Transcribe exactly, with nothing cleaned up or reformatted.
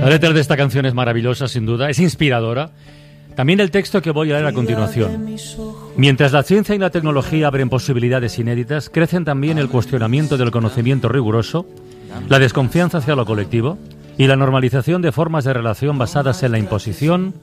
La letra de esta canción es maravillosa, sin duda, es inspiradora. También el texto que voy a leer a continuación. Mientras la ciencia y la tecnología abren posibilidades inéditas, crecen también el cuestionamiento del conocimiento riguroso, la desconfianza hacia lo colectivo y la normalización de formas de relación basadas en la imposición,